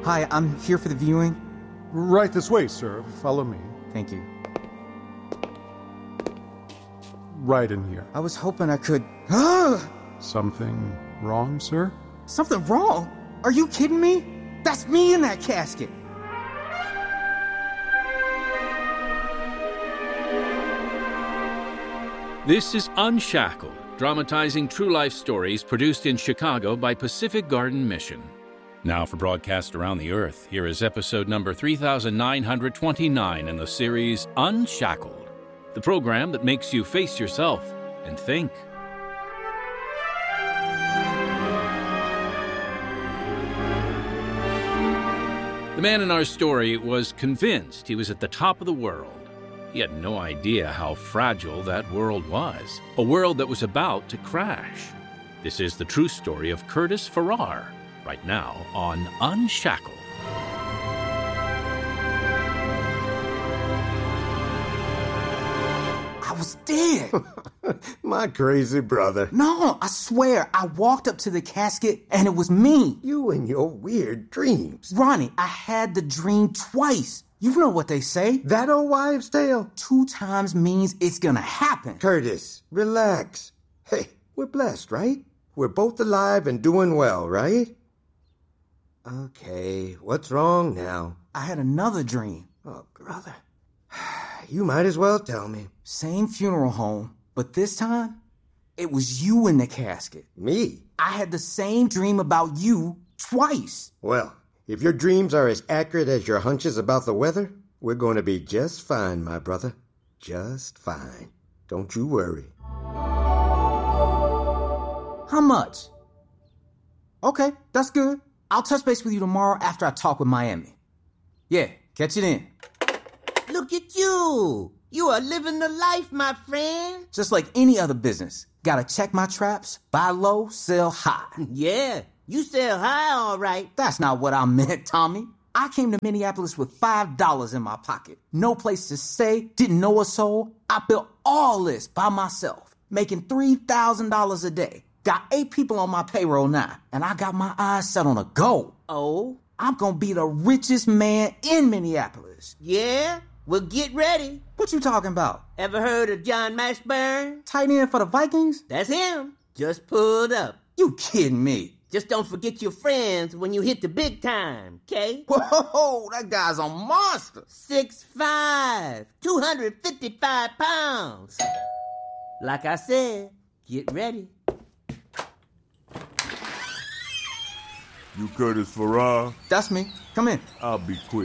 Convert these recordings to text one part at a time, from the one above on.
Hi, I'm here for the viewing. Right this way, sir. Follow me. Thank you. Right in here. I was hoping I could... Something wrong, sir? Something wrong? Are you kidding me? That's me in that casket. This is Unshackled, dramatizing true life stories produced in Chicago by Pacific Garden Mission. Now for broadcast around the earth, here is episode number 3929 in the series Unshackled, the program that makes you face yourself and think. The man in our story was convinced he was at the top of the world. He had no idea how fragile that world was, a world that was about to crash. This is the true story of Curtis Farrar, right now on Unshackled. I was dead. My crazy brother. No, I swear, I walked up to the casket and it was me. You and your weird dreams. Ronnie, I had the dream twice. You know what they say. That old wives' tale? 2 times means it's gonna happen. Curtis, relax. Hey, we're blessed, right? We're both alive and doing well, right? Okay, what's wrong now? I had another dream. Oh, brother. You might as well tell me. Same funeral home, but this time, it was you in the casket. Me? I had the same dream about you twice. Well, if your dreams are as accurate as your hunches about the weather, we're going to be just fine, my brother. Just fine. Don't you worry. How much? Okay, that's good. I'll touch base with you tomorrow after I talk with Miami. Yeah, catch it in. Look at you. You are living the life, my friend. Just like any other business. Gotta check my traps, buy low, sell high. Yeah, you sell high all right. That's not what I meant, Tommy. I came to Minneapolis with $5 in my pocket. No place to stay, didn't know a soul. I built all this by myself, making $3,000 a day. Got 8 people on my payroll now, and I got my eyes set on a goal. Oh? I'm gonna be the richest man in Minneapolis. Yeah? Well, get ready. What you talking about? Ever heard of John Mashburn? Tight end for the Vikings? That's him. Just pulled up. You kidding me? Just don't forget your friends when you hit the big time, okay? Whoa, that guy's a monster. 6'5", 255 pounds. Like I said, get ready. You Curtis Farrar? That's me. Come in. I'll be quick.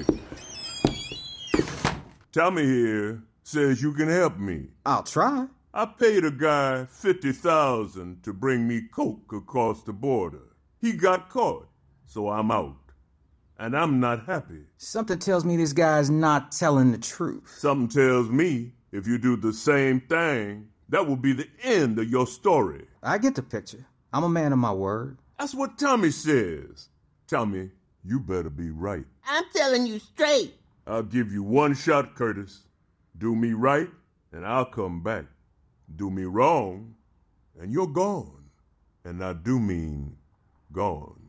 Tommy here says you can help me. I'll try. I paid a guy $50,000 to bring me coke across the border. He got caught, so I'm out. And I'm not happy. Something tells me this guy's not telling the truth. Something tells me if you do the same thing, that will be the end of your story. I get the picture. I'm a man of my word. That's what Tommy says. Tommy, you better be right. I'm telling you straight. I'll give you one shot, Curtis. Do me right, and I'll come back. Do me wrong, and you're gone. And I do mean gone.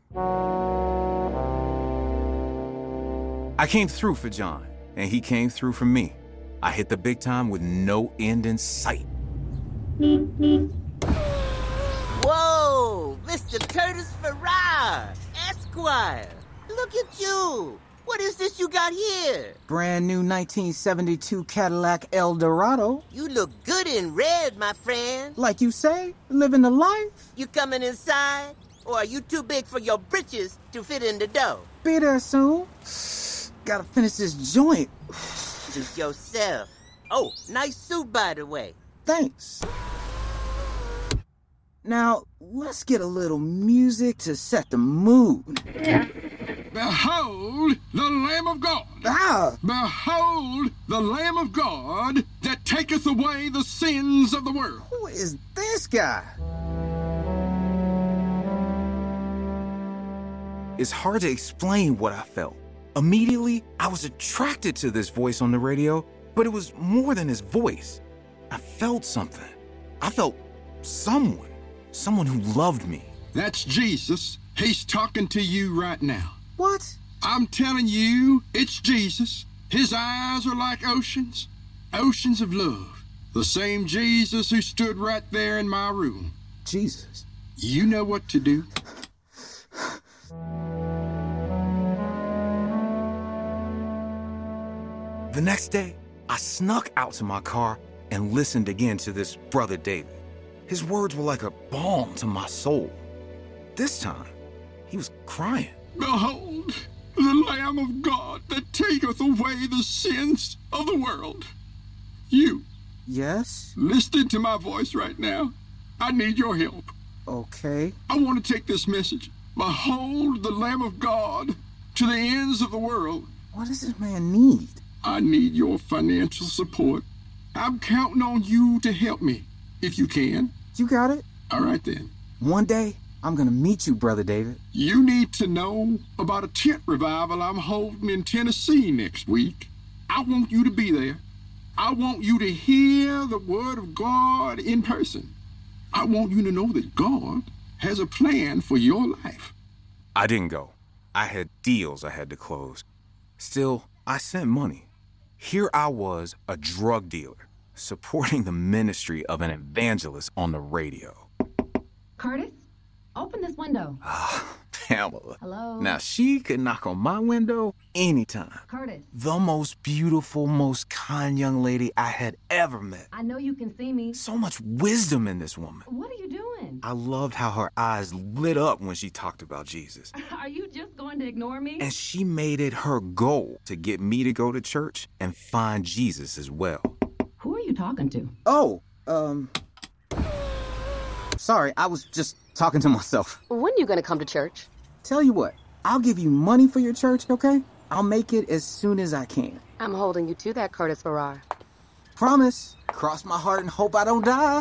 I came through for John, and he came through for me. I hit the big time with no end in sight. Whoa, Mr. Curtis Farrar, Esquire. Look at you. What is this you got here? Brand new 1972 Cadillac Eldorado. You look good in red, my friend. Like you say, living the life. You coming inside? Or are you too big for your britches to fit in the dough? Be there soon. Gotta finish this joint. Suit yourself. Oh, nice suit, by the way. Thanks. Now, let's get a little music to set the mood. Behold the Lamb of God. Behold the Lamb of God that taketh away the sins of the world. Who is this guy? It's hard to explain what I felt. Immediately, I was attracted to this voice on the radio, but it was more than his voice. I felt something. I felt someone who loved me. That's Jesus. He's talking to you right now. What? I'm telling you, it's Jesus. His eyes are like oceans, oceans of love. The same Jesus who stood right there in my room. Jesus. You know what to do. The next day, I snuck out to my car and listened again to this Brother David. His words were like a balm to my soul. This time, he was crying. Behold, the Lamb of God that taketh away the sins of the world. You. Yes? Listen to my voice right now. I need your help. Okay. I want to take this message. Behold, the Lamb of God to the ends of the world. What does this man need? I need your financial support. I'm counting on you to help me, if you can. You got it? All right, then. One day, I'm gonna meet you, Brother David. You need to know about a tent revival I'm holding in Tennessee next week. I want you to be there. I want you to hear the word of God in person. I want you to know that God has a plan for your life. I didn't go. I had deals I had to close. Still, I sent money. Here I was, a drug dealer, supporting the ministry of an evangelist on the radio. Curtis, open this window. Pamela. Hello? Now, she could knock on my window anytime. Curtis. The most beautiful, most kind young lady I had ever met. I know you can see me. So much wisdom in this woman. What are you doing? I loved how her eyes lit up when she talked about Jesus. Are you just going to ignore me? And she made it her goal to get me to go to church and find Jesus as well. Who are you talking to? Oh, sorry, I was just talking to myself. When are you going to come to church? Tell you what, I'll give you money for your church, okay? I'll make it as soon as I can. I'm holding you to that, Curtis Farrar. Promise. Cross my heart and hope I don't die.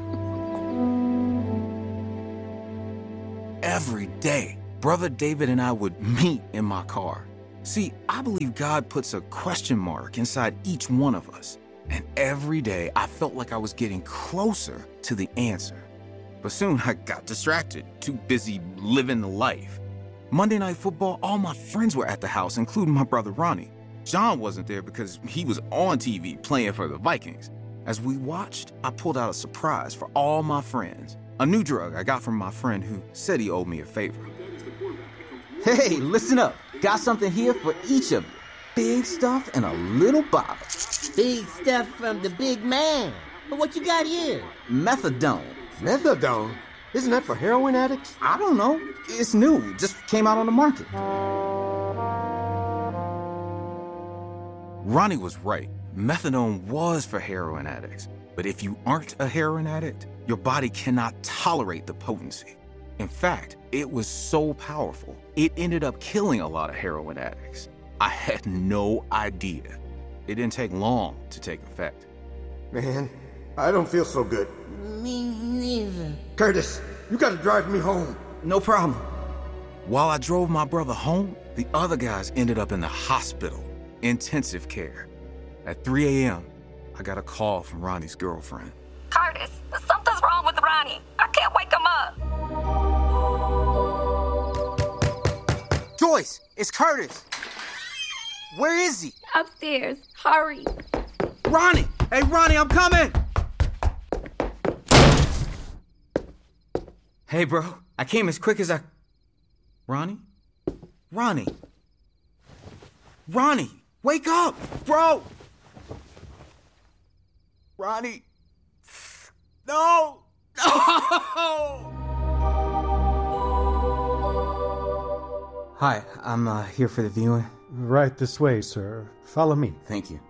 Every day, Brother David and I would meet in my car. See, I believe God puts a question mark inside each one of us. And every day, I felt like I was getting closer to the answer. But soon I got distracted, too busy living the life. Monday Night Football, all my friends were at the house, including my brother Ronnie. John wasn't there because he was on TV playing for the Vikings. As we watched, I pulled out a surprise for all my friends. A new drug I got from my friend who said he owed me a favor. Hey, listen up. Got something here for each of you. Big stuff in a little bottle. Big stuff from the big man. But what you got here? Methadone. Methadone? Isn't that for heroin addicts? I don't know. It's new. Just came out on the market. Ronnie was right. Methadone was for heroin addicts. But if you aren't a heroin addict, your body cannot tolerate the potency. In fact, it was so powerful, it ended up killing a lot of heroin addicts. I had no idea. It didn't take long to take effect. Man, I don't feel so good. Me neither. Curtis, you gotta drive me home. No problem. While I drove my brother home, the other guys ended up in the hospital, intensive care. At 3 a.m., I got a call from Ronnie's girlfriend. Curtis, something's wrong with Ronnie. I can't wake him up. Joyce, it's Curtis. Where is he? Upstairs. Hurry. Ronnie! Hey, Ronnie, I'm coming! Hey, bro. I came as quick as I... Ronnie? Ronnie! Ronnie! Wake up! Bro! Ronnie! No! No! Hi, I'm here for the viewing. Right this way, sir. Follow me. Thank you.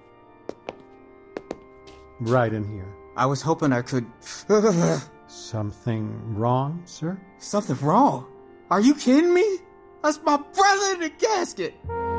Right in here. I was hoping I could... Something wrong, sir? Something wrong? Are you kidding me? That's my brother in the casket!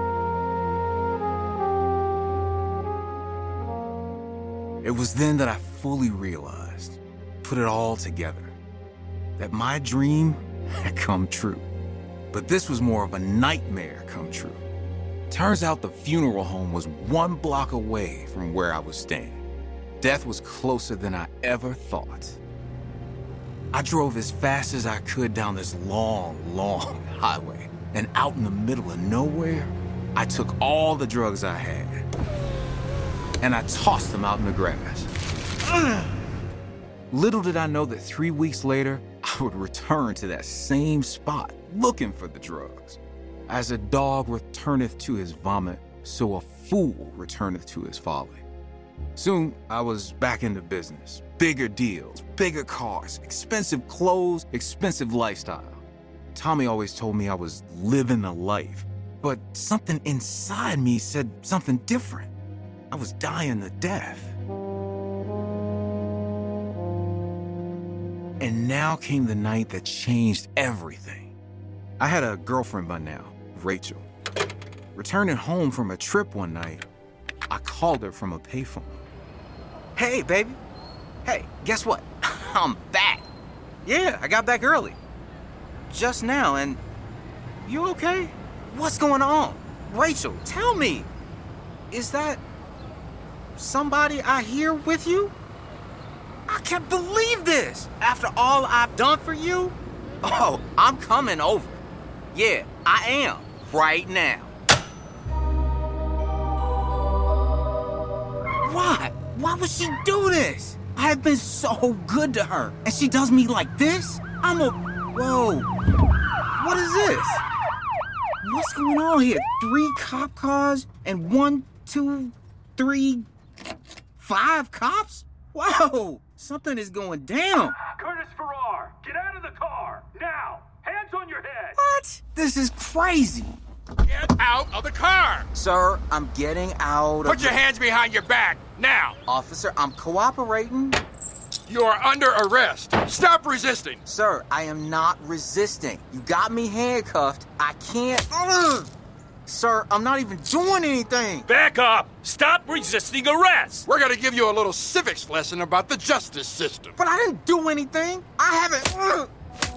It was then that I fully realized, put it all together, that my dream had come true. But this was more of a nightmare come true. Turns out the funeral home was 1 block away from where I was staying. Death was closer than I ever thought. I drove as fast as I could down this long, long highway And out in the middle of nowhere, I took all the drugs I had and I tossed them out in the grass. Little did I know that 3 weeks later, I would return to that same spot looking for the drugs. As a dog returneth to his vomit, so a fool returneth to his folly. Soon, I was back into business. Bigger deals, bigger cars, expensive clothes, expensive lifestyle. Tommy always told me I was living a life, but something inside me said something different. I was dying to death. And now came the night that changed everything. I had a girlfriend by now, Rachel. Returning home from a trip one night, I called her from a payphone. Hey, baby. Hey, guess what? I'm back. Yeah, I got back early. Just now, and you okay? What's going on? Rachel, tell me. Is that somebody I hear with you? I can't believe this. After all I've done for you? Oh, I'm coming over. Yeah, I am. Right now. Why? Why would she do this? I have been so good to her, and she does me like this? Whoa. What is this? What's going on here? 3 cop cars and 1, 2, 3, 5 cops? Whoa, something is going down. Curtis Farrar, get out of the car, now! Hands on your head! What? This is crazy. Get out of the car! Sir, I'm getting out of Put your hands behind your back, now! Officer, I'm cooperating. You are under arrest. Stop resisting. Sir, I am not resisting. You got me handcuffed. I can't. Sir, I'm not even doing anything. Back up. Stop resisting arrest. We're going to give you a little civics lesson about the justice system. But I didn't do anything. I haven't.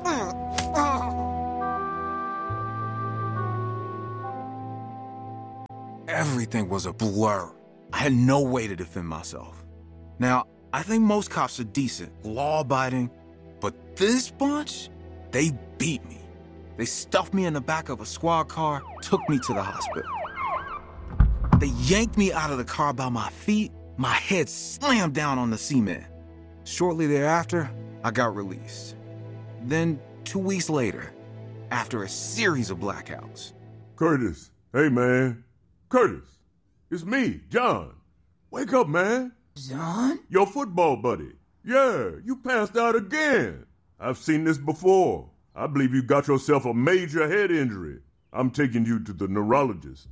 Everything was a blur. I had no way to defend myself. Now, I think most cops are decent, law-abiding, but this bunch, they beat me. They stuffed me in the back of a squad car, took me to the hospital. They yanked me out of the car by my feet, my head slammed down on the cement. Shortly thereafter, I got released. Then, 2 weeks later, after a series of blackouts. Curtis, hey man. Curtis, it's me, John. Wake up, man. John? Your football buddy. Yeah, you passed out again. I've seen this before. I believe you got yourself a major head injury. I'm taking you to the neurologist.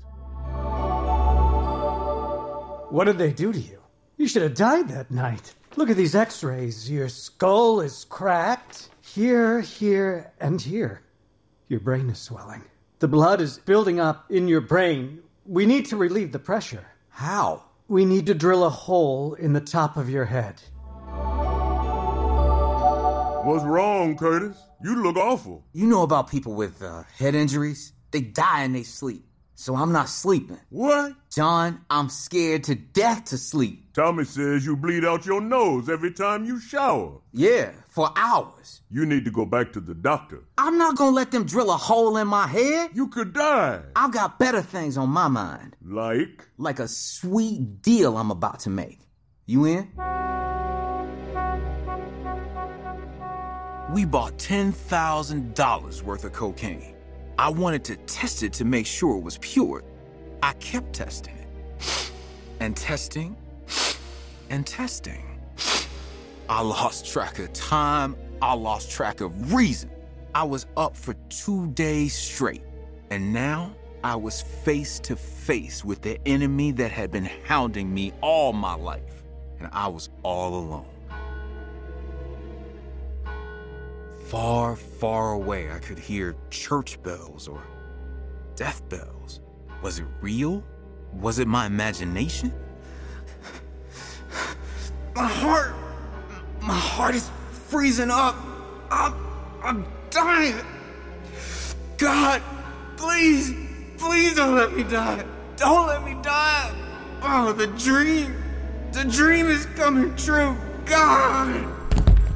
What did they do to you? You should have died that night. Look at these x-rays. Your skull is cracked. Here, here, and here. Your brain is swelling. The blood is building up in your brain. We need to relieve the pressure. How? We need to drill a hole in the top of your head. What's wrong, Curtis? You look awful. You know about people with head injuries? They die in their sleep. So I'm not sleeping. What? John, I'm scared to death to sleep. Tommy says you bleed out your nose every time you shower. Yeah, for hours. You need to go back to the doctor. I'm not gonna let them drill a hole in my head. You could die. I've got better things on my mind. Like? Like a sweet deal I'm about to make. You in? We bought $10,000 worth of cocaine. I wanted to test it to make sure it was pure. I kept testing it. And testing. And testing. I lost track of time. I lost track of reason. I was up for 2 days straight. And now I was face to face with the enemy that had been hounding me all my life. And I was all alone. Far, far away, I could hear church bells or death bells. Was it real? Was it my imagination? My heart is freezing up. I'm dying. God, please don't let me die. Don't let me die. Oh, the dream is coming true. God.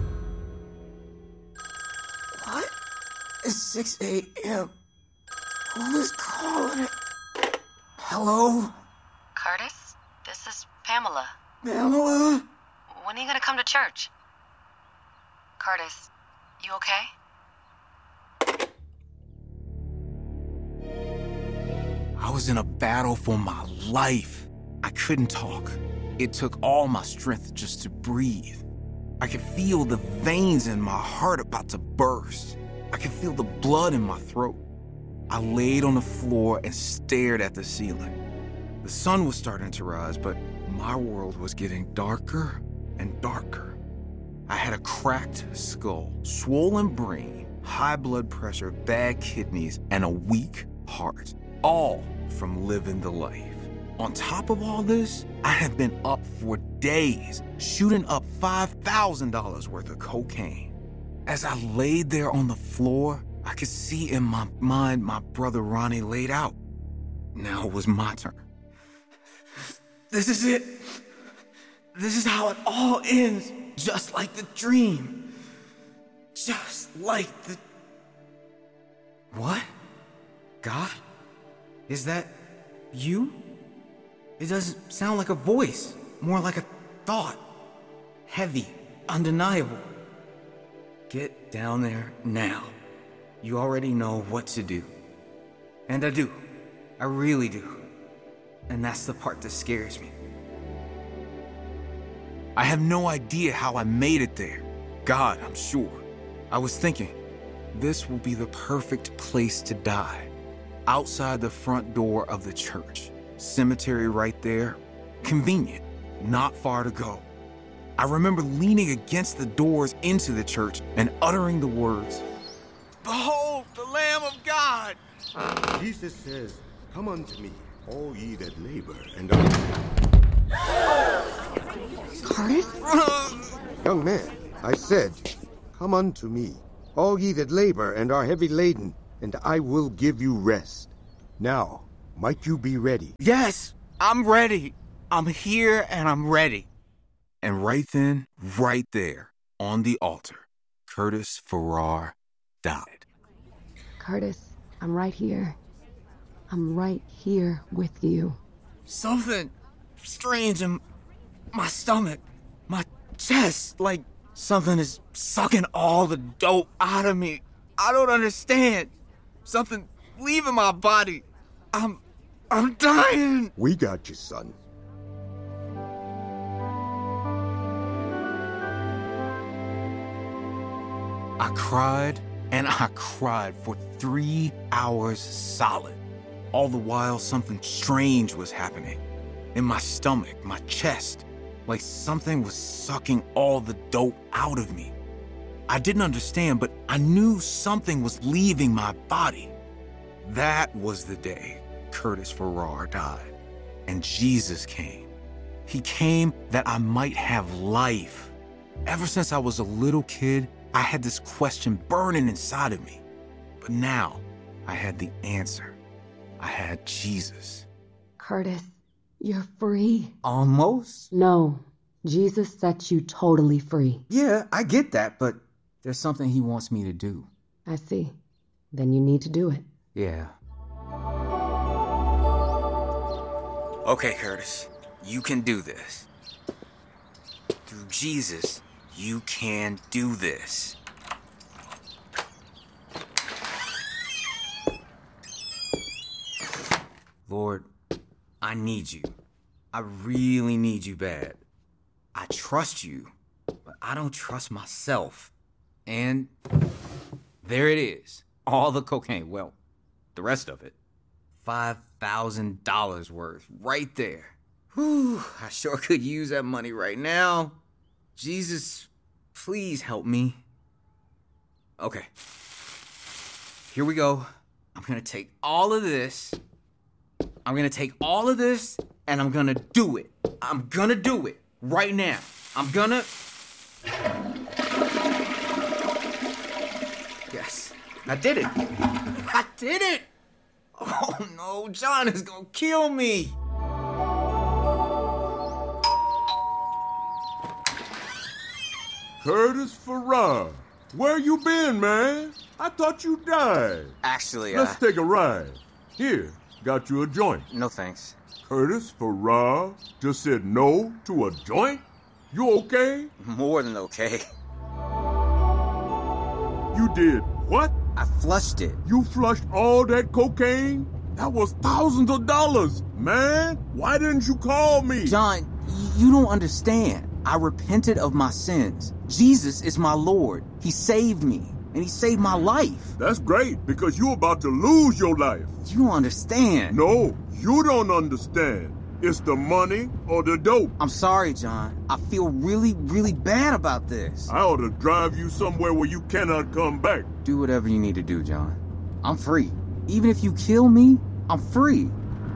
What? It's 6 a.m. Who is calling? Hello? Curtis, this is Pamela. Pamela? When are you gonna come to church? Curtis, you okay? I was in a battle for my life. I couldn't talk. It took all my strength just to breathe. I could feel the veins in my heart about to burst. I could feel the blood in my throat. I laid on the floor and stared at the ceiling. The sun was starting to rise, but my world was getting darker and darker. I had a cracked skull, swollen brain, high blood pressure, bad kidneys, and a weak heart, all from living the life. On top of all this, I had been up for days, shooting up $5,000 worth of cocaine. As I laid there on the floor, I could see in my mind my brother Ronnie laid out. Now it was my turn. This is it. This is how it all ends, just like the dream. Just like the... What? God? Is that you? It doesn't sound like a voice, more like a thought. Heavy, undeniable. Get down there now. You already know what to do. And I do. I really do. And that's the part that scares me. I have no idea how I made it there. God, I'm sure. I was thinking, this will be the perfect place to die. Outside the front door of the church. Cemetery right there. Convenient. Not far to go. I remember leaning against the doors into the church and uttering the words, "Behold, the Lamb of God!" Jesus says, "Come unto me, all ye that labor and Curtis? Young man, I said, come unto me, all ye that labor and are heavy laden, and I will give you rest. Now, might you be ready? Yes, I'm ready. I'm here and I'm ready. And right then, right there, on the altar, Curtis Farrar died. Curtis, I'm right here. I'm right here with you. Something strange in my stomach, my chest, like something is sucking all the dope out of me. I don't understand. Something leaving my body. I'm dying. We got you, son. I cried and I cried for 3 hours solid. All the while, something strange was happening. In my stomach, my chest, like something was sucking all the dope out of me. I didn't understand, but I knew something was leaving my body. That was the day Curtis Farrar died, and Jesus came. He came that I might have life. Ever since I was a little kid, I had this question burning inside of me. But now, I had the answer. I had Jesus. Curtis, you're free. Almost? No, Jesus set you totally free. Yeah, I get that, but there's something he wants me to do. I see. Then you need to do it. Yeah. Okay, Curtis, you can do this. Through Jesus, you can do this. Lord, I need you. I really need you bad. I trust you, but I don't trust myself. And there it is. All the cocaine. Well, the rest of it. $5,000 worth. Right there. Whew, I sure could use that money right now. Jesus, please help me. Okay. Here we go. I'm gonna take all of this. I'm gonna take all of this, and I'm gonna do it. I'm gonna do it right now. I'm gonna... Yes, I did it. I did it. Oh no, John is gonna kill me. Curtis Farrar, Where you been, man? I thought you died. Actually, Let's take a ride. Here, got you a joint. No thanks. Curtis Farrar just said no to a joint? You okay? More than okay. You did what? I flushed it. You flushed all that cocaine? That was thousands of dollars, man. Why didn't you call me? John, you don't understand. I repented of my sins. Jesus is my Lord. He saved me, and he saved my life. That's great, because you're about to lose your life. You don't understand. No, you don't understand. It's the money or the dope. I'm sorry, John. I feel really, really bad about this. I ought to drive you somewhere where you cannot come back. Do whatever you need to do, John. I'm free. Even if you kill me, I'm free.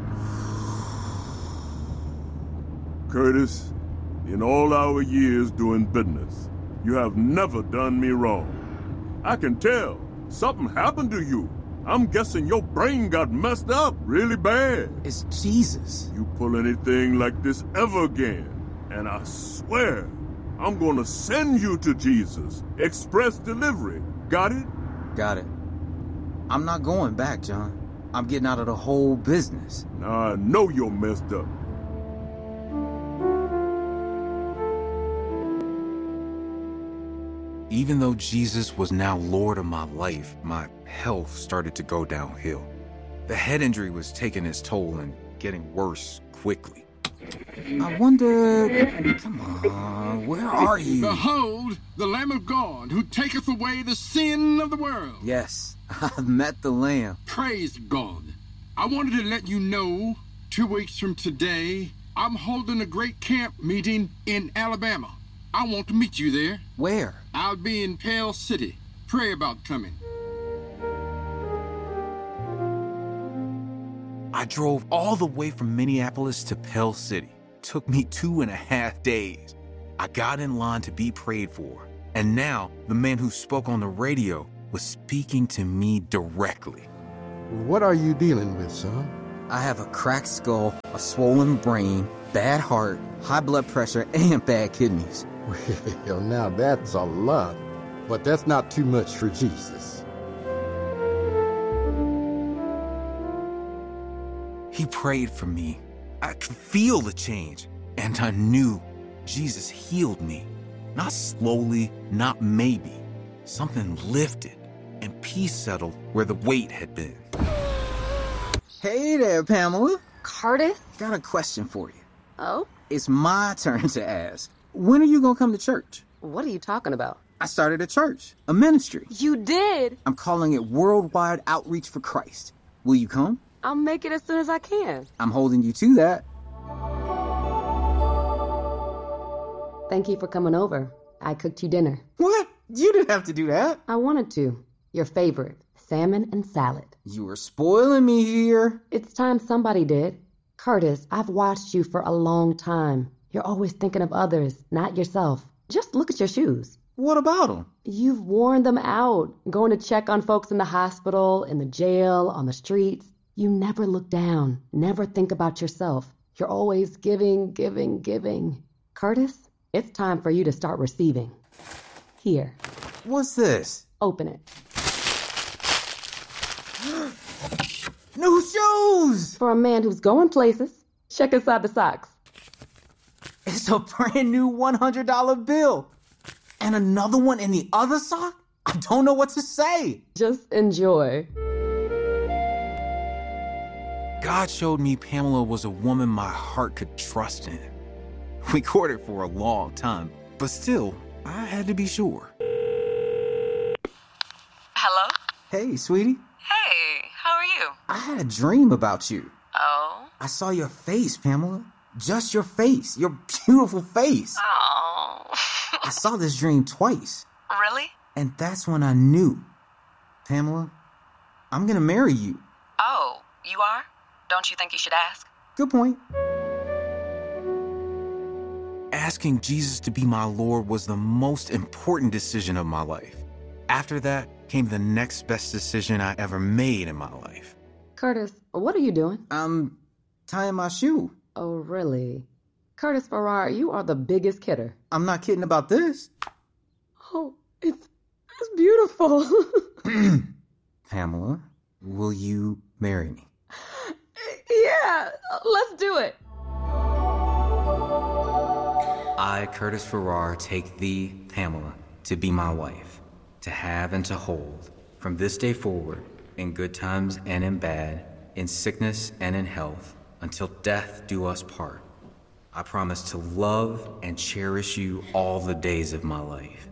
Curtis, in all our years doing business, you have never done me wrong. I can tell. Something happened to you. I'm guessing your brain got messed up really bad. It's Jesus. You pull anything like this ever again, and I swear, I'm gonna send you to Jesus. Express delivery. Got it? Got it. I'm not going back, John. I'm getting out of the whole business. Now I know you're messed up. Even though Jesus was now Lord of my life, my health started to go downhill. The head injury was taking its toll and getting worse quickly. I wonder... Come on, where are you? Behold, the Lamb of God, who taketh away the sin of the world. Yes, I've met the Lamb. Praise God. I wanted to let you know, 2 weeks from today, I'm holding a great camp meeting in Alabama. I want to meet you there. Where? I'll be in Pell City. Pray about coming. I drove all the way from Minneapolis to Pell City. Took me 2.5 days. I got in line to be prayed for. And now, the man who spoke on the radio was speaking to me directly. What are you dealing with, son? I have a cracked skull, a swollen brain, bad heart, high blood pressure, and bad kidneys. Well, now that's a lot. But that's not too much for Jesus. He prayed for me. I could feel the change. And I knew Jesus healed me. Not slowly, not maybe. Something lifted, and peace settled where the weight had been. Hey there, Pamela. Curtis? Got a question for you. Oh? It's my turn to ask. When are you gonna come to church? What are you talking about? I started a church, a ministry. You did? I'm calling it Worldwide Outreach for Christ. Will you come? I'll make it as soon as I can. I'm holding you to that. Thank you for coming over. I cooked you dinner. What? You didn't have to do that. I wanted to. Your favorite, salmon and salad. You were spoiling me here. It's time somebody did. Curtis, I've watched you for a long time. You're always thinking of others, not yourself. Just look at your shoes. What about them? You've worn them out, going to check on folks in the hospital, in the jail, on the streets. You never look down, never think about yourself. You're always giving, giving, giving. Curtis, it's time for you to start receiving. Here. What's this? Open it. New shoes! For a man who's going places, check inside the socks. It's a brand new $100 bill. And another one in the other sock? I don't know what to say. Just enjoy. God showed me Pamela was a woman my heart could trust in. We courted for a long time, but still, I had to be sure. Hello? Hey, sweetie. Hey, how are you? I had a dream about you. Oh? I saw your face, Pamela. Just your face. Your beautiful face. Oh. I saw this dream twice. Really? And that's when I knew. Pamela, I'm gonna marry you. Oh, you are? Don't you think you should ask? Good point. Asking Jesus to be my Lord was the most important decision of my life. After that came the next best decision I ever made in my life. Curtis, what are you doing? I'm tying my shoe. Oh, really? Curtis Farrar, you are the biggest kidder. I'm not kidding about this. Oh, it's That's beautiful. Pamela, will you marry me? Yeah, let's do it. I, Curtis Farrar, take thee, Pamela, to be my wife, to have and to hold, from this day forward, in good times and in bad, in sickness and in health, until death do us part. I promise to love and cherish you all the days of my life.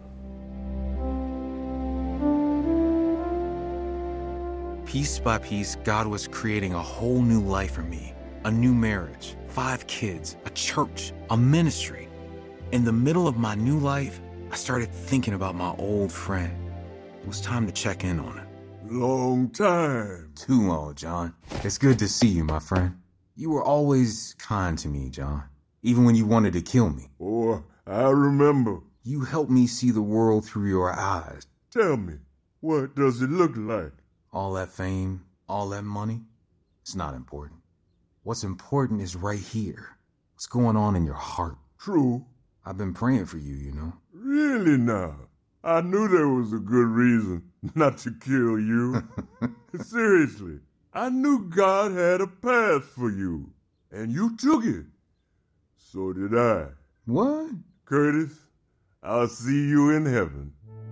Piece by piece, God was creating a whole new life for me. A new marriage, 5 kids, a church, a ministry. In the middle of my new life, I started thinking about my old friend. It was time to check in on him. Long time. Too long, John. It's good to see you, my friend. You were always kind to me, John. Even when you wanted to kill me. Oh, I remember. You helped me see the world through your eyes. Tell me, what does it look like? All that fame, all that money, it's not important. What's important is right here. What's going on in your heart? True. I've been praying for you, you know. Really now? I knew there was a good reason not to kill you. Seriously, I knew God had a path for you, and you took it. So did I. What? Curtis, I'll see you in heaven.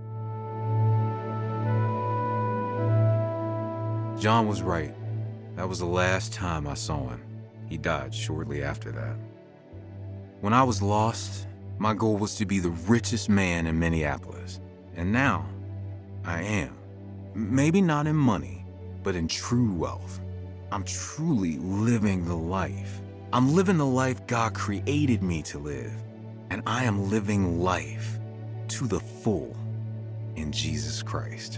John was right. That was the last time I saw him. He died shortly after that. When I was lost, my goal was to be the richest man in Minneapolis. And now, I am. Maybe not in money, but in true wealth. I'm truly living the life. I'm living the life God created me to live. And I am living life to the full in Jesus Christ.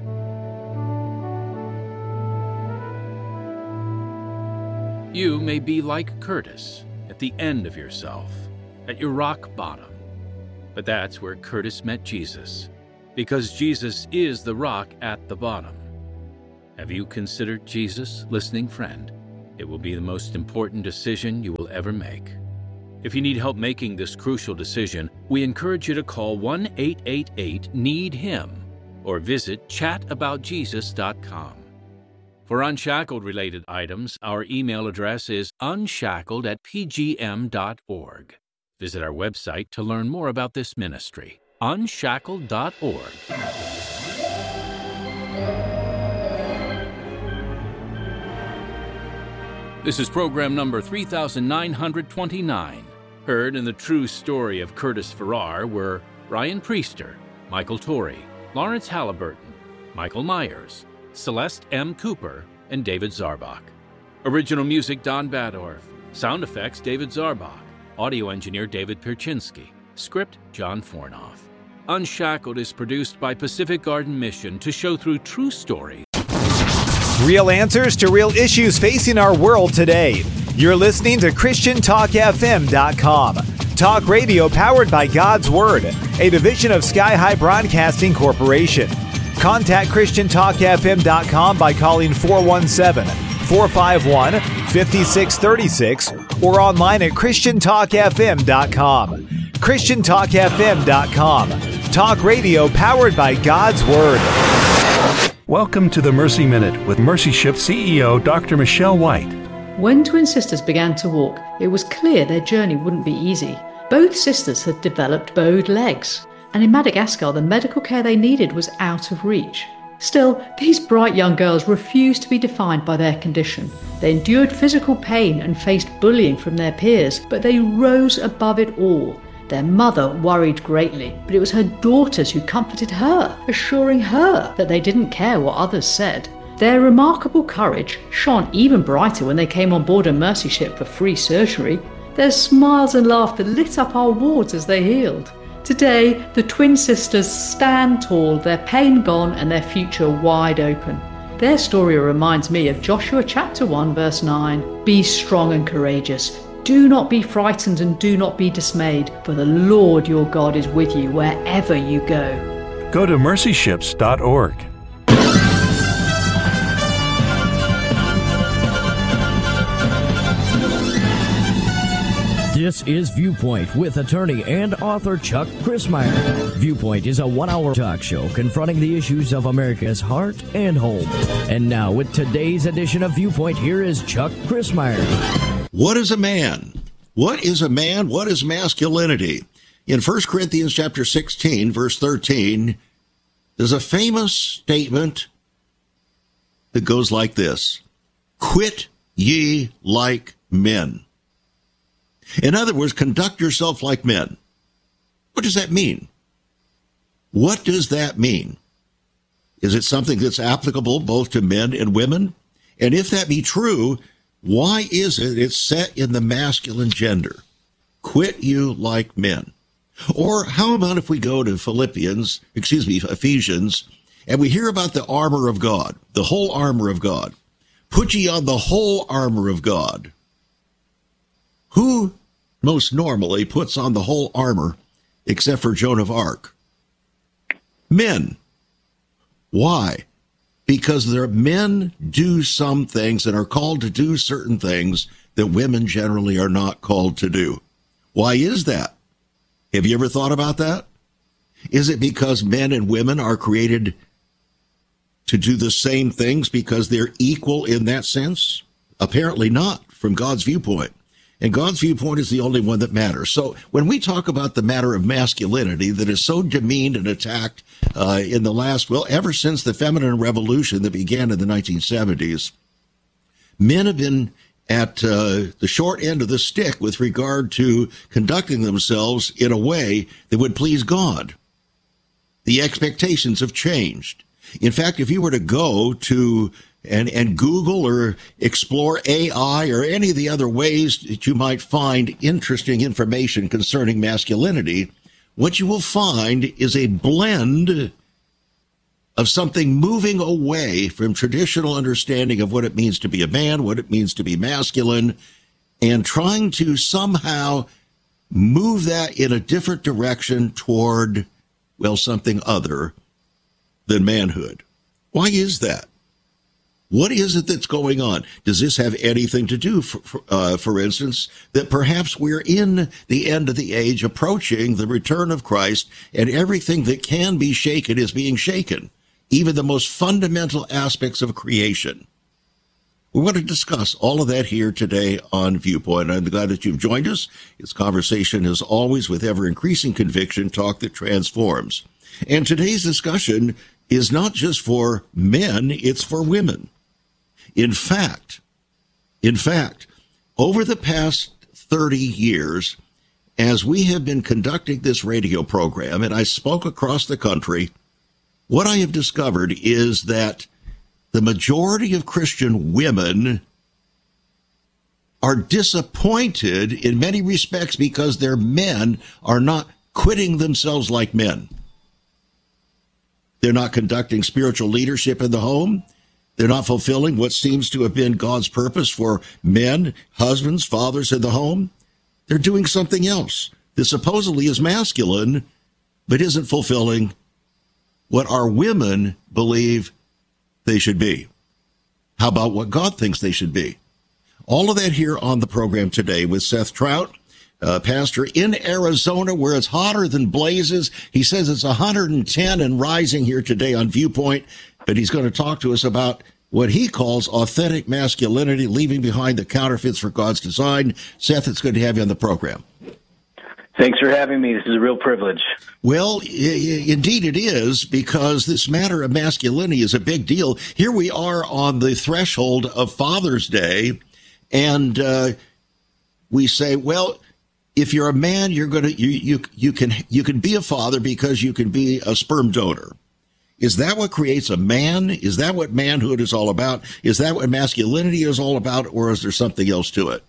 You may be like Curtis, at the end of yourself, at your rock bottom. But that's where Curtis met Jesus, because Jesus is the rock at the bottom. Have you considered Jesus, listening friend? It will be the most important decision you will ever make. If you need help making this crucial decision, we encourage you to call 1-888-NEED-HIM or visit chataboutjesus.com. For Unshackled-related items, our email address is unshackled@pgm.org. Visit our website to learn more about this ministry, unshackled.org. This is program number 3929. Heard in the true story of Curtis Farrar were Ryan Priester, Michael Torrey, Lawrence Halliburton, Michael Myers, Celeste M. Cooper, and David Zarbach. Original music, Don Badorf. Sound effects, David Zarbach. Audio engineer, David Perchinsky. Script, John Fornoff. Unshackled is produced by Pacific Garden Mission to show through true stories. Real answers to real issues facing our world today. You're listening to ChristianTalkFM.com. Talk radio powered by God's Word, a division of Sky High Broadcasting Corporation. Contact ChristianTalkFM.com by calling 417-451-5636 or online at ChristianTalkFM.com. ChristianTalkFM.com. Talk radio powered by God's Word. Welcome to the Mercy Minute with Mercy Ship CEO Dr. Michelle White. When twin sisters began to walk, it was clear their journey wouldn't be easy. Both sisters had developed bowed legs, and in Madagascar the medical care they needed was out of reach. Still, these bright young girls refused to be defined by their condition. They endured physical pain and faced bullying from their peers, but they rose above it all. Their mother worried greatly, but it was her daughters who comforted her, assuring her that they didn't care what others said. Their remarkable courage shone even brighter when they came on board a Mercy Ship for free surgery. Their smiles and laughter lit up our wards as they healed. Today, the twin sisters stand tall, their pain gone and their future wide open. Their story reminds me of Joshua chapter 1 verse 9. Be strong and courageous. Do not be frightened and do not be dismayed, for the Lord your God is with you wherever you go. Go to mercyships.org. This is Viewpoint with attorney and author Chuck Crismier. Viewpoint is a 1-hour talk show confronting the issues of America's heart and home. And now with today's edition of Viewpoint, here is Chuck Crismier. What is a man? What is a man? What is masculinity? In 1 Corinthians chapter 16, verse 13, there's a famous statement that goes like this: quit ye like men. In other words, conduct yourself like men. What does that mean? What does that mean? Is it something that's applicable both to men and women? And if that be true, why is it it's set in the masculine gender? Quit you like men. Or how about if we go to Ephesians, and we hear about the armor of God, the whole armor of God. Put ye on the whole armor of God. Who most normally puts on the whole armor except for Joan of Arc? Men. Why? Because men do some things and are called to do certain things that women generally are not called to do. Why is that? Have you ever thought about that? Is it because men and women are created to do the same things because they're equal in that sense? Apparently not, from God's viewpoint. And God's viewpoint is the only one that matters. So when we talk about the matter of masculinity that is so demeaned and attacked in the last, ever since the feminine revolution that began in the 1970s, men have been at the short end of the stick with regard to conducting themselves in a way that would please God. The expectations have changed. In fact, if you were to go to and Google or explore AI or any of the other ways that you might find interesting information concerning masculinity, what you will find is a blend of something moving away from traditional understanding of what it means to be a man, what it means to be masculine, and trying to somehow move that in a different direction toward, something other than manhood. Why is that? What is it that's going on? Does this have anything to do, for instance, that perhaps we're in the end of the age, approaching the return of Christ, and everything that can be shaken is being shaken, even the most fundamental aspects of creation? We want to discuss all of that here today on Viewpoint. I'm glad that you've joined us. It's conversation, as always, with ever-increasing conviction, talk that transforms. And today's discussion is not just for men, it's for women. In fact, over the past 30 years, as we have been conducting this radio program, and I spoke across the country, what I have discovered is that the majority of Christian women are disappointed in many respects because their men are not quitting themselves like men. They're not conducting spiritual leadership in the home. They're not fulfilling what seems to have been God's purpose for men, husbands, fathers in the home. They're doing something else that supposedly is masculine, but isn't fulfilling what our women believe they should be. How about what God thinks they should be? All of that here on the program today with Seth Trout, pastor in Arizona, where it's hotter than blazes. He says it's 110 and rising here today on Viewpoint, but he's going to talk to us about what he calls authentic masculinity, leaving behind the counterfeits for God's design. Seth, it's good to have you on the program. Thanks for having me. This is a real privilege. Well, indeed it is, because this matter of masculinity is a big deal. Here we are on the threshold of Father's Day, and we say, well, if you're a man, you're going to you can be a father because you can be a sperm donor. Is that what creates a man? Is that what manhood is all about? Is that what masculinity is all about, or is there something else to it?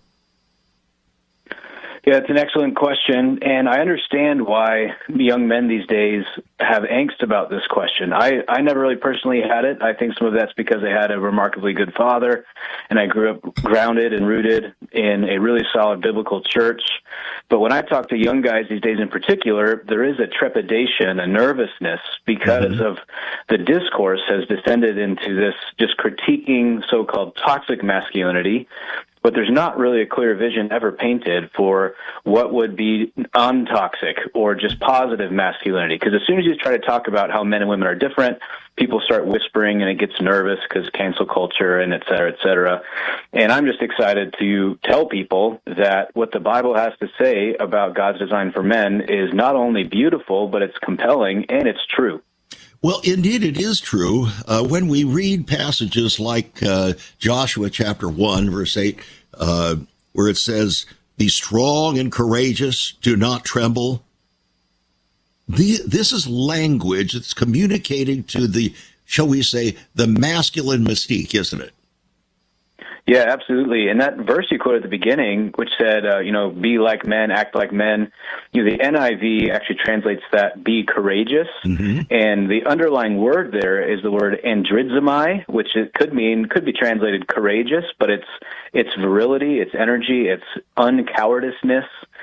Yeah, it's an excellent question, and I understand why young men these days have angst about this question. I never really personally had it. I think some of that's because I had a remarkably good father, and I grew up grounded and rooted in a really solid biblical church. But when I talk to young guys these days in particular, there is a trepidation, a nervousness, because of the discourse has descended into this just critiquing so-called toxic masculinity, but there's not really a clear vision ever painted for what would be untoxic or just positive masculinity. Because as soon as you try to talk about how men and women are different, people start whispering and it gets nervous because cancel culture and et cetera, et cetera. And I'm just excited to tell people that what the Bible has to say about God's design for men is not only beautiful, but it's compelling and it's true. Well, indeed, it is true. When we read passages like Joshua chapter 1, verse 8, where it says, "Be strong and courageous, do not tremble." This is language that's communicating to the, shall we say, the masculine mystique, isn't it? Yeah, absolutely. And that verse you quoted at the beginning, which said, be like men, act like men, the NIV actually translates that, be courageous. Mm-hmm. And the underlying word there is the word andrizomai, which it could be translated courageous, but it's virility, it's energy, it's uncowardiceness.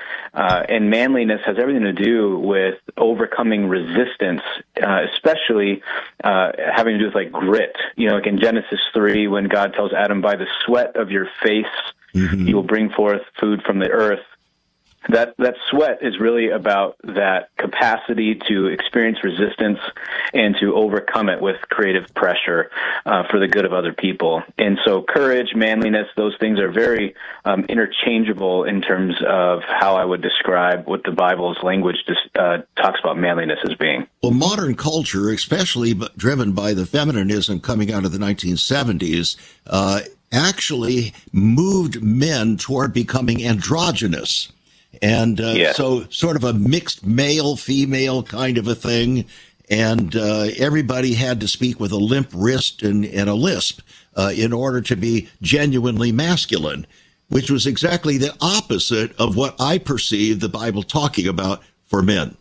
And manliness has everything to do with overcoming resistance, especially having to do with like grit. Like in Genesis 3, when God tells Adam, by the sweat of your face, mm-hmm. you will bring forth food from the earth. That sweat is really about that capacity to experience resistance and to overcome it with creative pressure for the good of other people. And so courage, manliness, those things are very interchangeable in terms of how I would describe what the Bible's language talks about manliness as being. Well, modern culture, especially driven by the feminism coming out of the 1970s, actually moved men toward becoming androgynous. And so sort of a mixed male-female kind of a thing. And everybody had to speak with a limp wrist and a lisp in order to be genuinely masculine, which was exactly the opposite of what I perceive the Bible talking about for men.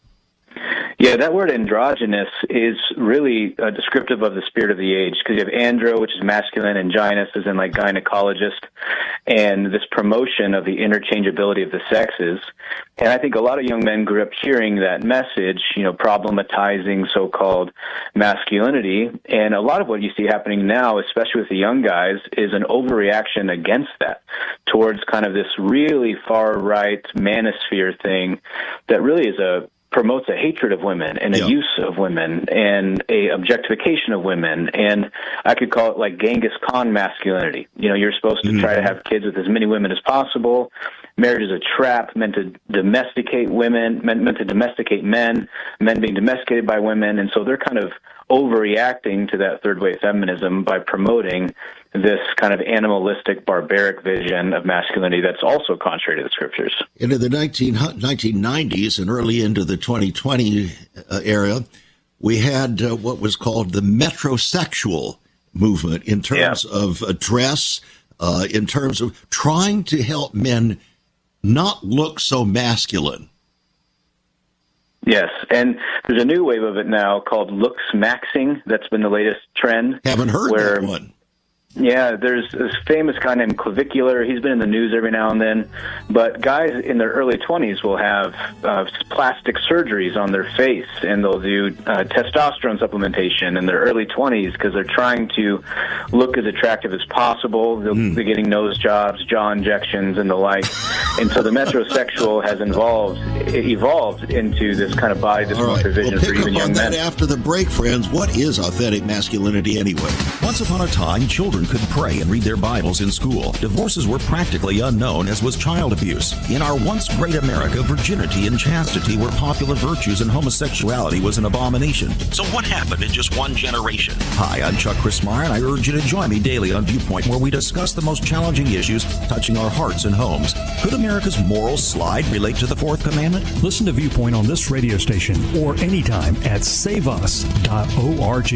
Yeah, that word androgynous is really descriptive of the spirit of the age, because you have andro, which is masculine, and gynous is in like gynecologist, and this promotion of the interchangeability of the sexes. And I think a lot of young men grew up hearing that message, problematizing so-called masculinity. And a lot of what you see happening now, especially with the young guys, is an overreaction against that, towards kind of this really far-right manosphere thing that really promotes a hatred of women and a use of women and a objectification of women. And I could call it like Genghis Khan masculinity. You're supposed to try to have kids with as many women as possible. Marriage is a trap meant to domesticate women, meant to domesticate men being domesticated by women. And so they're kind of overreacting to that third wave feminism by promoting this kind of animalistic, barbaric vision of masculinity that's also contrary to the scriptures. Into the 1990s and early into the 2020 era, we had what was called the metrosexual movement in terms of dress, in terms of trying to help men not look so masculine. Yes, and there's a new wave of it now called looks maxing. That's been the latest trend. Haven't heard that one. Yeah, there's this famous guy named Clavicular. He's been in the news every now and then. But guys in their early 20s will have plastic surgeries on their face, and they'll do testosterone supplementation in their early 20s because they're trying to look as attractive as possible. They're getting nose jobs, jaw injections, and the like. And so the metrosexual has evolved into this kind of body dysmorphia vision for even young men. After the break, friends, what is authentic masculinity anyway? Once upon a time, children could pray and read their Bibles in school. Divorces were practically unknown, as was child abuse. In our once great America, virginity and chastity were popular virtues and homosexuality was an abomination. So what happened in just one generation? Hi, I'm Chuck Christmeyer, and I urge you to join me daily on Viewpoint, where we discuss the most challenging issues touching our hearts and homes. Could America's moral slide relate to the fourth commandment? Listen to Viewpoint on this radio station or anytime at saveus.org.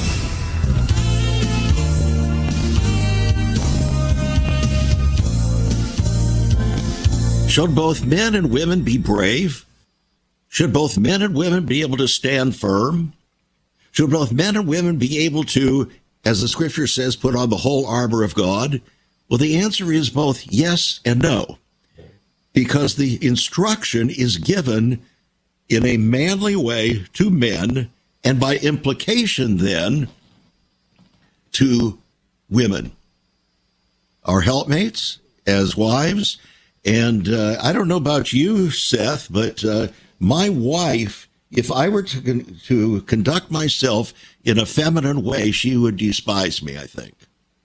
Should both men and women be brave? Should both men and women be able to stand firm? Should both men and women be able to, as the scripture says, put on the whole armor of God? Well, the answer is both yes and no, because the instruction is given in a manly way to men, and by implication then to women. Our helpmates as wives. And I don't know about you, Seth, but my wife, if I were to conduct myself in a feminine way, she would despise me, I think.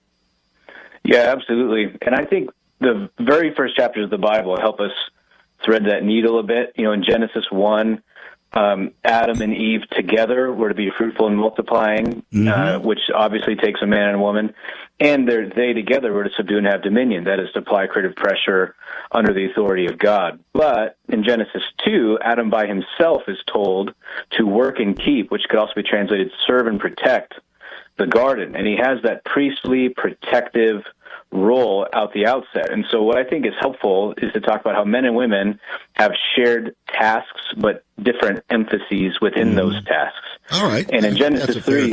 Yeah, absolutely. And I think the very first chapters of the Bible help us thread that needle a bit. You know, in Genesis 1, Adam and Eve together were to be fruitful and multiplying, which obviously takes a man and a woman. And they together were to subdue and have dominion, that is, to apply creative pressure under the authority of God. But in Genesis 2, Adam by himself is told to work and keep, which could also be translated serve and protect the garden. And he has that priestly protective role out the outset. And so what I think is helpful is to talk about how men and women have shared tasks, but different emphases within those tasks. All right. And in Genesis 3,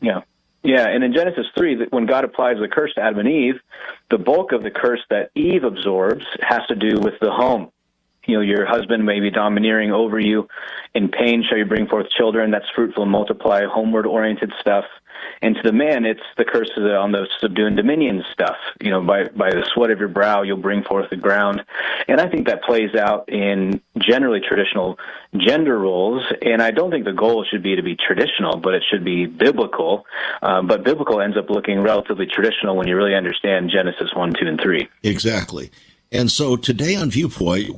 and in Genesis 3, when God applies the curse to Adam and Eve, the bulk of the curse that Eve absorbs has to do with the home. You know, your husband may be domineering over you. In pain shall you bring forth children. That's fruitful and multiply, homeward-oriented stuff. And to the man, it's the curse on the subdue and dominion stuff. You know, by the sweat of your brow, you'll bring forth the ground. And I think that plays out in generally traditional gender roles. And I don't think the goal should be to be traditional, but it should be biblical. But biblical ends up looking relatively traditional when you really understand Genesis 1, 2, and 3. Exactly. And so today on Viewpoint,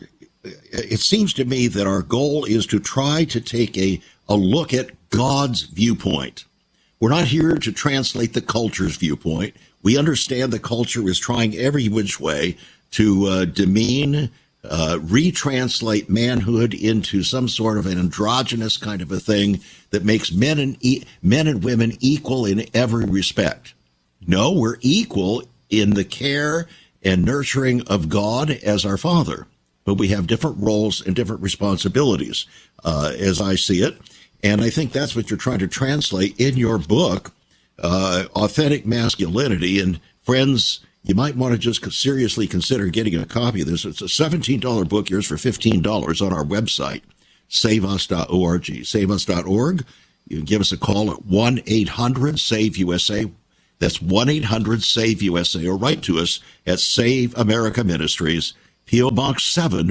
it seems to me that our goal is to try to take a look at God's viewpoint. We're not here to translate the culture's viewpoint. We understand the culture is trying every which way to demean, retranslate manhood into some sort of an androgynous kind of a thing that makes men and women equal in every respect. No, we're equal in the care and nurturing of God as our Father, but we have different roles and different responsibilities, as I see it. And I think that's what you're trying to translate in your book, Authentic Masculinity. And friends, you might want to just seriously consider getting a copy of this. It's a $17 book. Yours for $15 on our website, saveus.org. Saveus.org. You can give us a call at 1-800-SAVE-USA. That's 1-800-SAVE-USA, or write to us at Save America Ministries, P.O. Box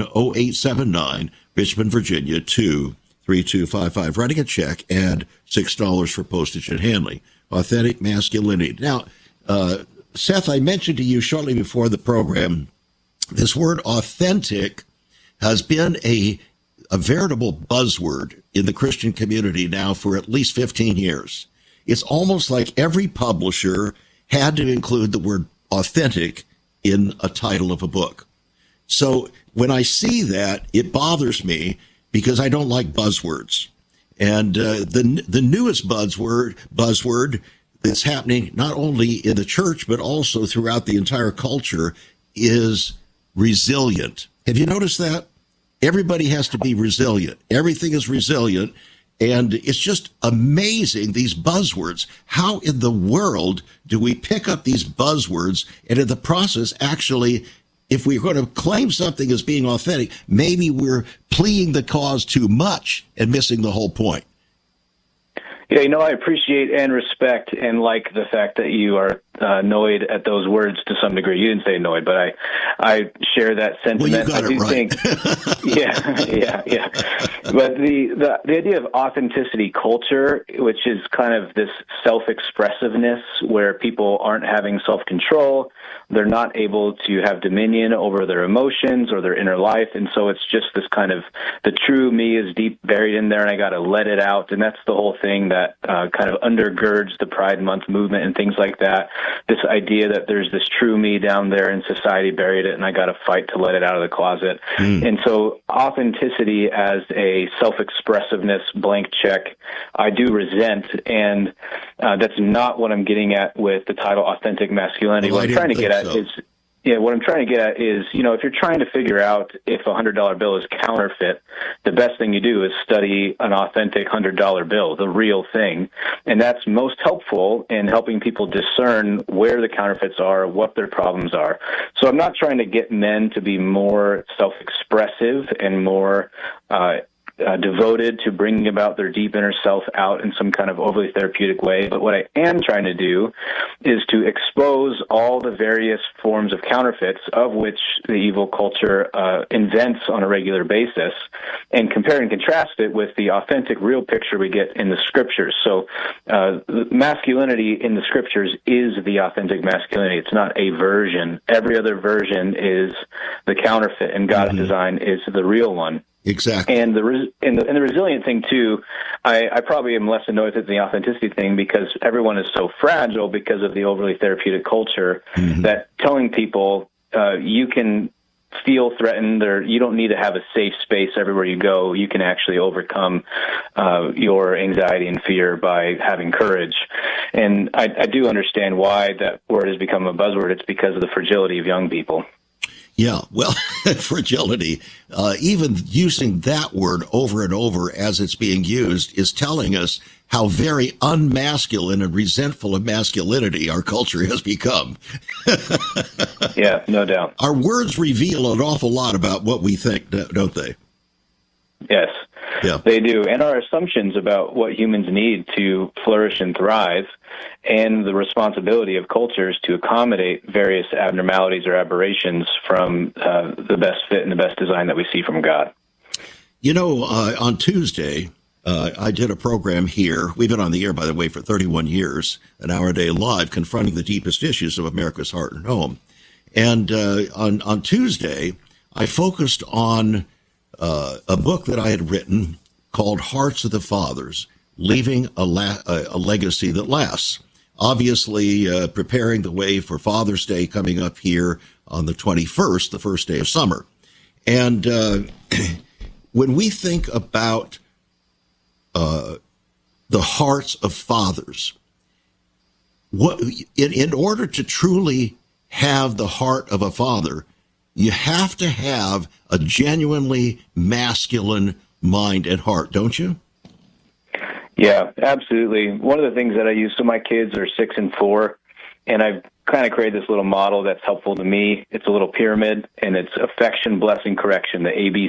70879, Richmond, Virginia, 23255. Writing a check and $6 for postage and handling. Authentic Masculinity. Now, Seth, I mentioned to you shortly before the program, this word authentic has been a veritable buzzword in the Christian community now for at least 15 years. It's almost like every publisher had to include the word authentic in a title of a book. So when I see that, it bothers me because I don't like buzzwords. And the newest buzzword that's happening not only in the church but also throughout the entire culture is resilient. Have you noticed that? Everybody has to be resilient. Everything is resilient. And it's just amazing, these buzzwords. How in the world do we pick up these buzzwords and in the process actually, if we're going to claim something as being authentic, maybe we're pleading the cause too much and missing the whole point? Yeah, you know, I appreciate and respect and like the fact that you are annoyed at those words to some degree. You didn't say annoyed, but I share that sentiment. Well, you got I do it right. think, yeah. But the idea of authenticity culture, which is kind of this self-expressiveness where people aren't having self-control, they're not able to have dominion over their emotions or their inner life, and so it's just this kind of, the true me is deep buried in there, and I got to let it out, and that's the whole thing that kind of undergirds the Pride Month movement and things like that. This idea that there's this true me down there in society buried it, and I got to fight to let it out of the closet. And so authenticity as a self-expressiveness blank check, I do resent, and that's not what I'm getting at with the title Authentic Masculinity. Well, what I'm trying to get at is, what I'm trying to get at is, if you're trying to figure out if a $100 bill is counterfeit, the best thing you do is study an authentic $100 bill, the real thing. And that's most helpful in helping people discern where the counterfeits are, what their problems are. So I'm not trying to get men to be more self-expressive and more devoted to bringing about their deep inner self out in some kind of overly therapeutic way. But what I am trying to do is to expose all the various forms of counterfeits of which the evil culture invents on a regular basis, and compare and contrast it with the authentic, real picture we get in the scriptures. So masculinity in the scriptures is the authentic masculinity. It's not a version. Every other version is the counterfeit, and God's design is the real one. Exactly. And the resilient thing, too, I probably am less annoyed at the authenticity thing because everyone is so fragile because of the overly therapeutic culture that telling people you can feel threatened or you don't need to have a safe space everywhere you go. You can actually overcome your anxiety and fear by having courage. And I do understand why that word has become a buzzword. It's because of the fragility of young people. Yeah, well, fragility, even using that word over and over as it's being used is telling us how very unmasculine and resentful of masculinity our culture has become. Yeah, no doubt. Our words reveal an awful lot about what we think, don't they? Yes, yeah, they do. And our assumptions about what humans need to flourish and thrive, and the responsibility of cultures to accommodate various abnormalities or aberrations from the best fit and the best design that we see from God. You know, on Tuesday, I did a program here. We've been on the air, by the way, for 31 years, an hour a day live, confronting the deepest issues of America's heart and home. And on Tuesday, I focused on a book that I had written called Hearts of the Fathers, Leaving a Legacy That Lasts. Obviously, preparing the way for Father's Day coming up here on the 21st, the first day of summer. And when we think about the hearts of fathers, in order to truly have the heart of a father, you have to have a genuinely masculine mind and heart, don't you? Yeah, absolutely. One of the things that I use, so my kids are 6 and 4, and I've kind of created this little model that's helpful to me. It's a little pyramid, and it's affection, blessing, correction, the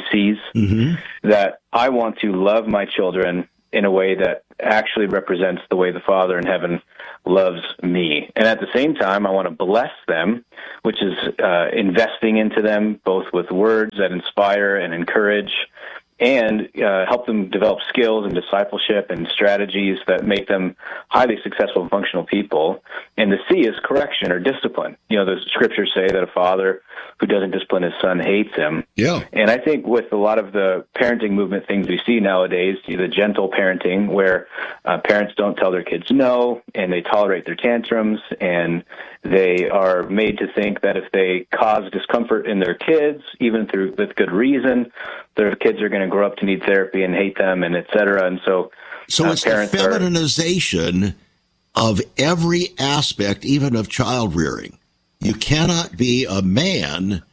ABCs, that I want to love my children in a way that actually represents the way the Father in heaven loves me. And at the same time, I want to bless them, which is investing into them, both with words that inspire and encourage, and help them develop skills and discipleship and strategies that make them highly successful and functional people. And the C is correction or discipline. You know, the scriptures say that a father who doesn't discipline his son hates him. Yeah. And I think with a lot of the parenting movement things we see nowadays, the gentle parenting where parents don't tell their kids no, and they tolerate their tantrums, and they are made to think that if they cause discomfort in their kids, even with good reason, their kids are going to grow up to need therapy and hate them, and et cetera. And so it's the feminization of every aspect, even of child rearing. You cannot be a man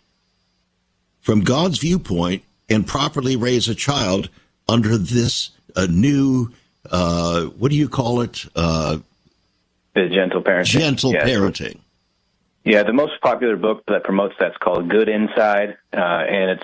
from God's viewpoint and properly raise a child under this new, what do you call it? The gentle parenting. Gentle parenting. Yeah, the most popular book that promotes that's called Good Inside, and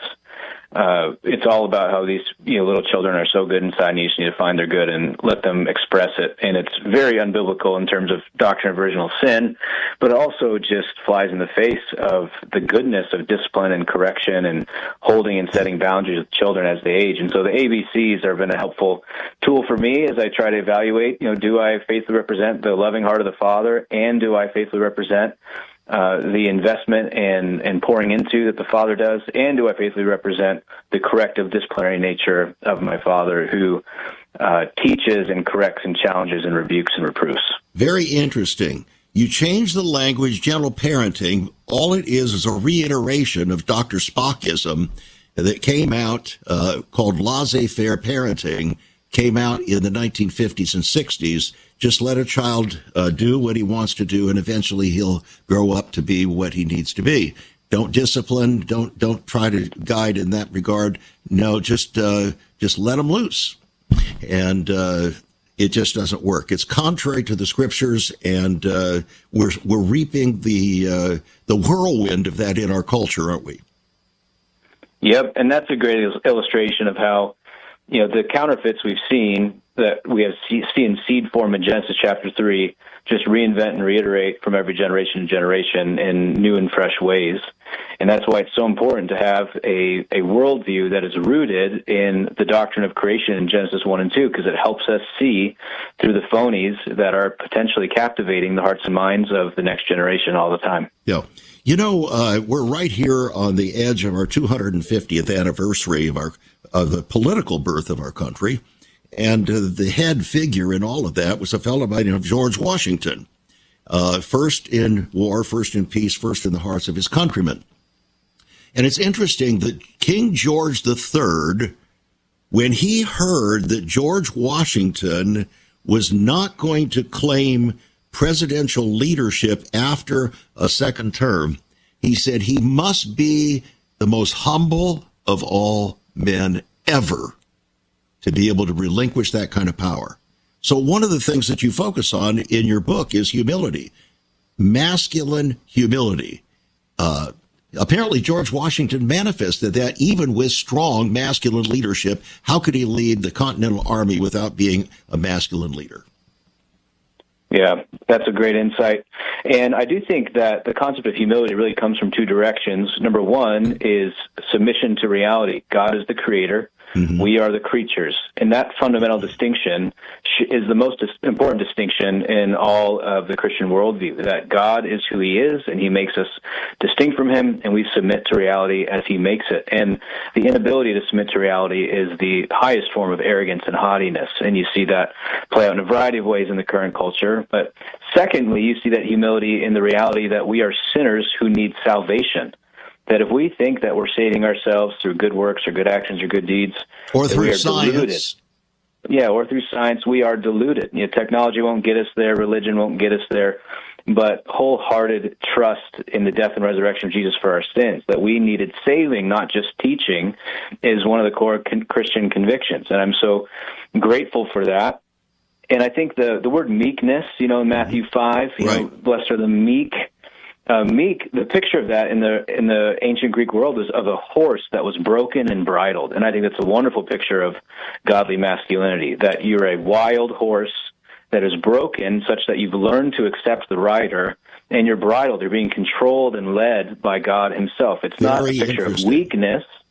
it's all about how these little children are so good inside, and you just need to find their good and let them express it. And it's very unbiblical in terms of doctrine of original sin, but it also just flies in the face of the goodness of discipline and correction and holding and setting boundaries with children as they age. And so the ABCs have been a helpful tool for me as I try to evaluate, do I faithfully represent the loving heart of the Father, and do I faithfully represent the investment and pouring into that the Father does, and do I faithfully represent the corrective disciplinary nature of my Father who teaches and corrects and challenges and rebukes and reproofs? Very interesting. You change the language, gentle parenting. All it is a reiteration of Dr. Spockism that came out called laissez-faire parenting, came out in the 1950s and 60s. Just let a child do what he wants to do, and eventually he'll grow up to be what he needs to be. Don't discipline. Don't try to guide in that regard. No, just let him loose, and it just doesn't work. It's contrary to the scriptures, and we're reaping the whirlwind of that in our culture, aren't we? Yep, and that's a great illustration of how the counterfeits we've seen that we have seen seed form in Genesis chapter 3 just reinvent and reiterate from every generation to generation in new and fresh ways. And that's why it's so important to have a worldview that is rooted in the doctrine of creation in Genesis 1 and 2, because it helps us see through the phonies that are potentially captivating the hearts and minds of the next generation all the time. Yeah. We're right here on the edge of our 250th anniversary of the political birth of our country. And the head figure in all of that was a fellow by the name of George Washington. First in war, first in peace, first in the hearts of his countrymen. And it's interesting that King George III, when he heard that George Washington was not going to claim presidential leadership after a second term, he said he must be the most humble of all men ever to be able to relinquish that kind of power. So one of the things that you focus on in your book is humility, masculine humility. Apparently, George Washington manifested that even with strong masculine leadership. How could he lead the Continental Army without being a masculine leader? Yeah, that's a great insight. And I do think that the concept of humility really comes from two directions. Number one is submission to reality. God is the creator. Mm-hmm. We are the creatures. And that fundamental distinction is the most important distinction in all of the Christian worldview, that God is who he is, and he makes us distinct from him, and we submit to reality as he makes it. And the inability to submit to reality is the highest form of arrogance and haughtiness, and you see that play out in a variety of ways in the current culture. But secondly, you see that humility in the reality that we are sinners who need salvation. That if we think that we're saving ourselves through good works or good actions or good deeds, or through science, deluded. Yeah, or through science, we are deluded. Technology won't get us there, religion won't get us there, but wholehearted trust in the death and resurrection of Jesus for our sins, that we needed saving, not just teaching, is one of the core Christian convictions, and I'm so grateful for that. And I think the word meekness, in Matthew 5, blessed are the meek. Meek, the picture of that in the ancient Greek world is of a horse that was broken and bridled. And I think that's a wonderful picture of godly masculinity, that you're a wild horse that is broken such that you've learned to accept the rider, and you're bridled. You're being controlled and led by God himself. It's not a picture of weakness.